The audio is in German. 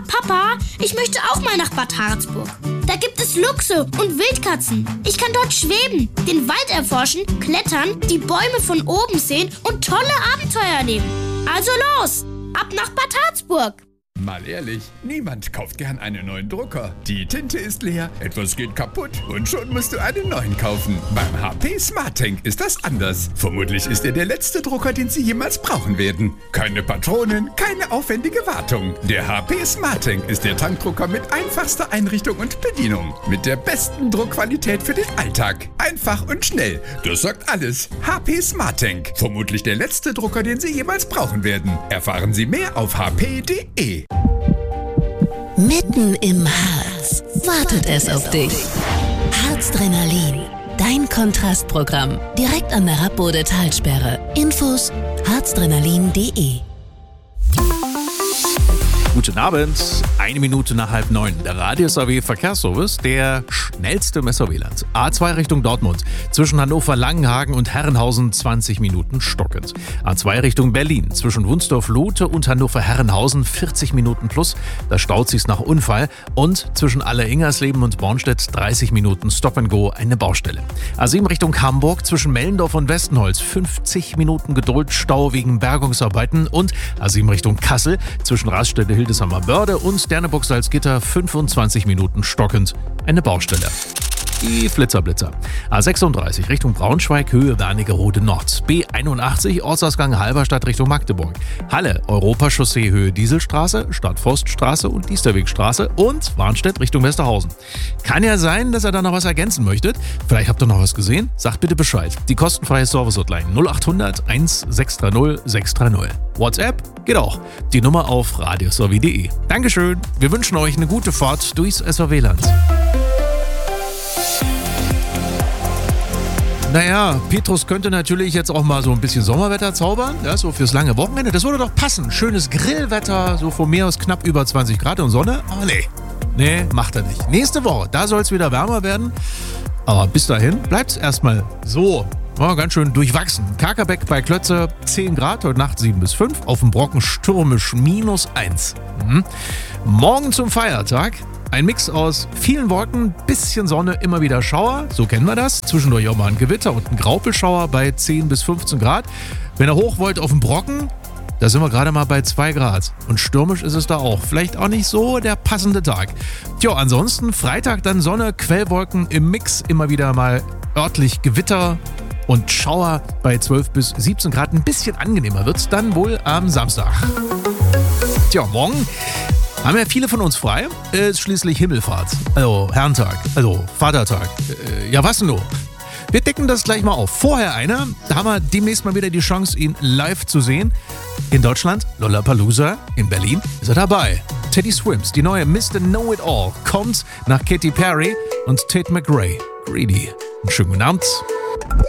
Papa, ich möchte auch mal nach Bad Harzburg. Da gibt es Luchse und Wildkatzen. Ich kann dort schweben, den Wald erforschen, klettern, die Bäume von oben sehen und tolle Abenteuer erleben. Also los, ab nach Bad Harzburg. Mal ehrlich, niemand kauft gern einen neuen Drucker. Die Tinte ist leer, etwas geht kaputt und schon musst du einen neuen kaufen. Beim HP SmartTank ist das anders. Vermutlich ist er der letzte Drucker, den Sie jemals brauchen werden. Keine Patronen, keine aufwendige Wartung. Der HP SmartTank ist der Tankdrucker mit einfachster Einrichtung und Bedienung. Mit der besten Druckqualität für den Alltag. Einfach und schnell. Das sagt alles. HP SmartTank. Vermutlich der letzte Drucker, den Sie jemals brauchen werden. Erfahren Sie mehr auf hp.de. Mitten im Harz wartet es auf dich. Harzdrenalin, dein Kontrastprogramm. Direkt an der Rappbode-Talsperre. Infos harzdrenalin.de. Guten Abend, 1 Minute nach 8:30. Der Radio-SAW Verkehrsservice, der schnellste im SAW-Land. A2 Richtung Dortmund, zwischen Hannover, Langenhagen und Herrenhausen 20 Minuten stockend. A2 Richtung Berlin, zwischen Wunsdorf-Lote und Hannover-Herrenhausen 40 Minuten plus. Da staut sich's nach Unfall. Und zwischen Aller-Ingersleben und Bornstedt 30 Minuten Stop-and-Go, eine Baustelle. A7 Richtung Hamburg, zwischen Mellendorf und Westenholz 50 Minuten Geduld, Stau wegen Bergungsarbeiten. Und A7 Richtung Kassel, zwischen Raststätte Hildesheimer Börde und Derneburg Salzgitter 25 Minuten stockend, eine Baustelle. Die Flitzer-Blitzer. A36 Richtung Braunschweig, Höhe Wernigerode Nord. B81 Ortsausgang Halberstadt Richtung Magdeburg. Halle Europachaussee Höhe Dieselstraße, Stadtforststraße und Diesterwegstraße und Warnstedt Richtung Westerhausen. Kann ja sein, dass ihr da noch was ergänzen möchtet. Vielleicht habt ihr noch was gesehen? Sagt bitte Bescheid. Die kostenfreie Service-Hotline 0800 1630 630. WhatsApp geht auch. Die Nummer auf radiosaw.de. Dankeschön. Wir wünschen euch eine gute Fahrt durchs SAW-Land. Naja, Petrus könnte natürlich jetzt auch mal so ein bisschen Sommerwetter zaubern, ja, so fürs lange Wochenende. Das würde doch passen. Schönes Grillwetter, so von mir aus knapp über 20 Grad und Sonne. Aber nee, macht er nicht. Nächste Woche, da soll es wieder wärmer werden. Aber bis dahin bleibt's erstmal so. Ja, ganz schön durchwachsen. Kakerbeck bei Klötze 10 Grad, heute Nacht 7 bis 5. Auf dem Brocken stürmisch -1. Morgen zum Feiertag. Ein Mix aus vielen Wolken, bisschen Sonne, immer wieder Schauer. So kennen wir das. Zwischendurch auch mal ein Gewitter und ein Graupelschauer bei 10 bis 15 Grad. Wenn ihr hoch wollt auf dem Brocken, da sind wir gerade mal bei 2 Grad. Und stürmisch ist es da auch. Vielleicht auch nicht so der passende Tag. Tja, ansonsten Freitag dann Sonne, Quellwolken im Mix. Immer wieder mal örtlich Gewitter und Schauer bei 12 bis 17 Grad. Ein bisschen angenehmer wird es dann wohl am Samstag. Tja, morgen haben ja viele von uns frei. Ist schließlich Himmelfahrt. Also Herrentag. Also Vatertag. Ja, was denn nur? Wir decken das gleich mal auf. Vorher einer. Da haben wir demnächst mal wieder die Chance, ihn live zu sehen. In Deutschland, Lollapalooza. In Berlin ist er dabei. Teddy Swims, die neue Mr. Know-It-All, kommt nach Katy Perry und Tate McRae. Greedy. Einen schönen guten Abend.